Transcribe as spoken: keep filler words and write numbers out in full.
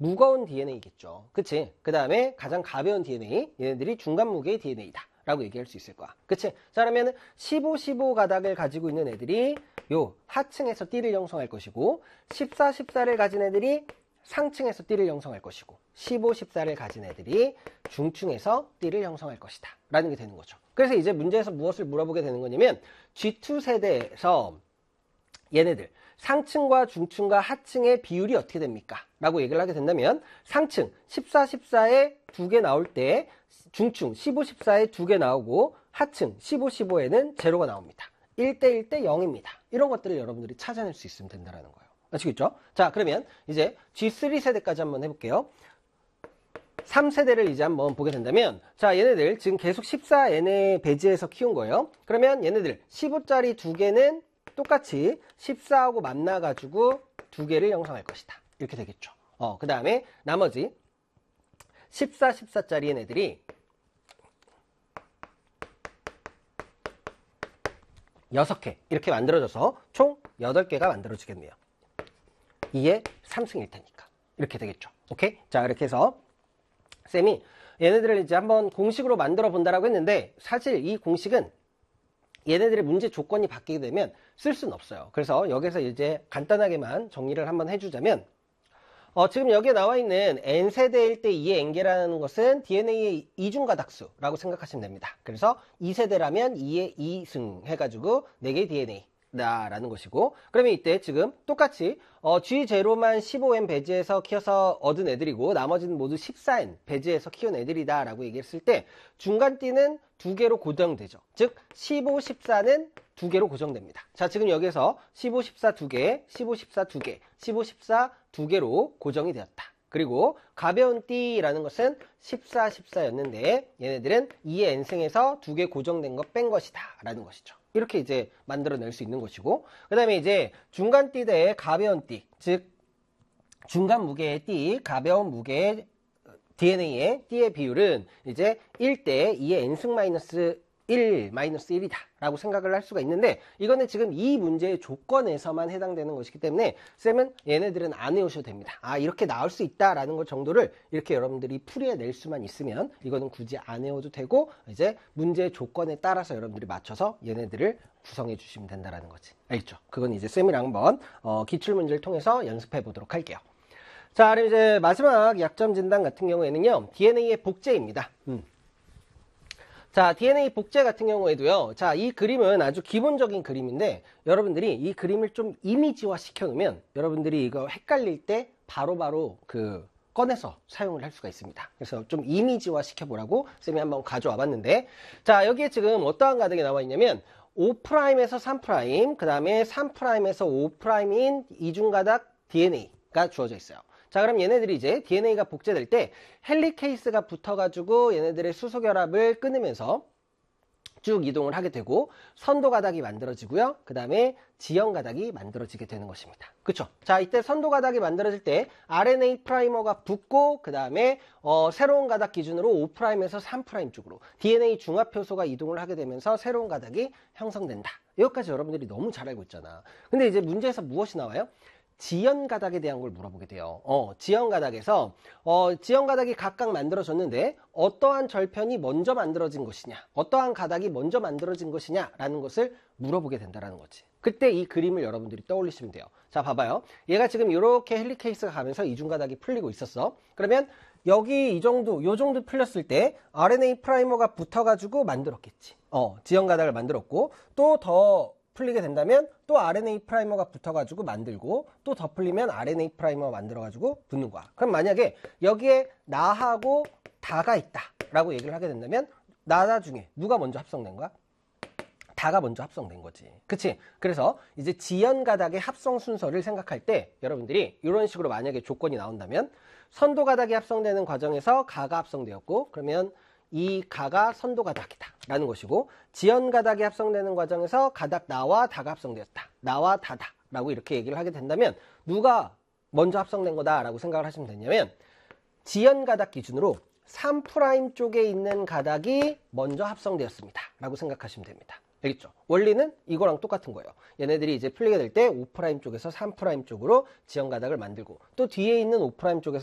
무거운 디엔에이겠죠. 그치? 그 다음에 가장 가벼운 디엔에이, 얘네들이 중간 무게의 디엔에이다. 라고 얘기할 수 있을 거야. 그치? 자, 그러면 십오, 십오 가닥을 가지고 있는 애들이 요 하층에서 띠를 형성할 것이고, 십사, 십사를 가진 애들이 상층에서 띠를 형성할 것이고, 십오, 십사를 가진 애들이 중층에서 띠를 형성할 것이다. 라는 게 되는 거죠. 그래서 이제 문제에서 무엇을 물어보게 되는 거냐면, 지 투 세대에서 얘네들, 상층과 중층과 하층의 비율이 어떻게 됩니까? 라고 얘기를 하게 된다면, 상층 십사, 십사에 두 개 나올 때 중층 십오, 십사에 두 개 나오고 하층 십오, 십오에는 제로가 나옵니다. 일 대 일 대 영입니다. 이런 것들을 여러분들이 찾아낼 수 있으면 된다는 거예요. 아시겠죠? 자, 그러면 이제 지 쓰리 세대까지 한번 해볼게요. 삼 세대를 이제 한번 보게 된다면, 자, 얘네들 지금 계속 십사 엔에 배지해서 키운 거예요. 그러면 얘네들 십오짜리 두 개는 똑같이 십사하고 만나가지고 두 개를 형성할 것이다. 이렇게 되겠죠. 어, 그 다음에 나머지 십사, 십사짜리 얘네들이 여섯 개 이렇게 만들어져서 총 여덟 개가 만들어지겠네요. 이에 삼승일 테니까. 이렇게 되겠죠. 오케이? 자, 이렇게 해서 쌤이 얘네들을 이제 한번 공식으로 만들어 본다라고 했는데, 사실 이 공식은 얘네들의 문제 조건이 바뀌게 되면 쓸 수는 없어요. 그래서 여기서 이제 간단하게만 정리를 한번 해주자면, 어, 지금 여기에 나와 있는 N세대일 때 이의 N개라는 것은 디엔에이의 이중가닥수라고 생각하시면 됩니다. 그래서 이 세대라면 이의 이승 해가지고 네 개의 디엔에이 라는 것이고, 그러면 이때 지금 똑같이 어, 지 제로만 십오 엔 배지해서 키워서 얻은 애들이고 나머지는 모두 십사 엔 배지해서 키운 애들이다 라고 얘기했을 때, 중간띠는 두 개로 고정되죠. 즉 십오, 십사는 두 개로 고정됩니다. 자, 지금 여기서 십오, 십사 두 개, 십오, 십사 두 개, 십오, 십사 두 개로 고정이 되었다. 그리고 가벼운 띠라는 것은 십사, 십사였는데 얘네들은 이의 N승에서 두 개 고정된 거 뺀 것이다 라는 것이죠. 이렇게 이제 만들어낼 수 있는 것이고, 그 다음에 이제 중간 띠 대 가벼운 띠, 즉 중간 무게의 띠, 가벼운 무게의 디엔에이의 띠의 비율은 이제 일 대 이의 N승 마이너스 일, 마이너스 일이다 라고 생각을 할 수가 있는데, 이거는 지금 이 문제의 조건에서만 해당되는 것이기 때문에 쌤은 얘네들은 안 외우셔도 됩니다. 아, 이렇게 나올 수 있다라는 것 정도를 이렇게 여러분들이 풀이해낼 수만 있으면 이거는 굳이 안 외워도 되고, 이제 문제의 조건에 따라서 여러분들이 맞춰서 얘네들을 구성해 주시면 된다라는 거지. 알겠죠? 그건 이제 쌤이랑 한번 어, 기출문제를 통해서 연습해 보도록 할게요. 자, 그럼 이제 마지막 약점 진단 같은 경우에는요, 디엔에이의 복제입니다. 음. 자, 디엔에이 복제 같은 경우에도요, 자, 이 그림은 아주 기본적인 그림인데, 여러분들이 이 그림을 좀 이미지화 시켜 놓으면 여러분들이 이거 헷갈릴 때 바로바로 그 꺼내서 사용을 할 수가 있습니다. 그래서 좀 이미지화 시켜보라고 쌤이 한번 가져와 봤는데, 자, 여기에 지금 어떠한 가닥이 나와 있냐면 오 프라임에서 삼 프라임, 그 다음에 삼 프라임에서 오 프라임인 이중가닥 디엔에이가 주어져 있어요. 자, 그럼 얘네들이 이제 디엔에이가 복제될 때 헬리케이스가 붙어가지고 얘네들의 수소결합을 끊으면서 쭉 이동을 하게 되고 선도가닥이 만들어지고요. 그 다음에 지연가닥이 만들어지게 되는 것입니다. 그쵸? 자, 이때 선도가닥이 만들어질 때 알엔에이 프라이머가 붙고 그 다음에 어, 새로운 가닥 기준으로 오 프라임에서 삼 프라임 쪽으로 디엔에이 중합효소가 이동을 하게 되면서 새로운 가닥이 형성된다. 여기까지 여러분들이 너무 잘 알고 있잖아. 근데 이제 문제에서 무엇이 나와요? 지연가닥에 대한 걸 물어보게 돼요. 어, 지연가닥에서 어, 지연가닥이 각각 만들어졌는데 어떠한 절편이 먼저 만들어진 것이냐, 어떠한 가닥이 먼저 만들어진 것이냐 라는 것을 물어보게 된다는 거지. 그때 이 그림을 여러분들이 떠올리시면 돼요. 자, 봐봐요. 얘가 지금 이렇게 헬리케이스가 가면서 이중가닥이 풀리고 있었어. 그러면 여기 이 정도, 요 정도 풀렸을 때 알엔에이 프라이머가 붙어가지고 만들었겠지. 어, 지연가닥을 만들었고, 또 더 풀리게 된다면 또 알엔에이 프라이머가 붙어가지고 만들고, 또 더 풀리면 알엔에이 프라이머 만들어가지고 붙는 거야. 그럼 만약에 여기에 나하고 다가 있다 라고 얘기를 하게 된다면 나 중에 누가 먼저 합성된 거야? 다가 먼저 합성된 거지. 그치? 그래서 이제 지연가닥의 합성 순서를 생각할 때 여러분들이 이런 식으로 만약에 조건이 나온다면, 선도가닥이 합성되는 과정에서 가가 합성되었고, 그러면 이 가가 선도가닥이다 라는 것이고, 지연가닥이 합성되는 과정에서 가닥 나와 다가 합성되었다, 나와 다다 라고 이렇게 얘기를 하게 된다면 누가 먼저 합성된 거다 라고 생각을 하시면 되냐면, 지연가닥 기준으로 삼 프라임 쪽에 있는 가닥이 먼저 합성되었습니다 라고 생각하시면 됩니다. 알겠죠? 원리는 이거랑 똑같은 거예요. 얘네들이 이제 풀리게 될 때 오 프라임 쪽에서 삼 프라임 쪽으로 지연가닥을 만들고, 또 뒤에 있는 오 프라임 쪽에서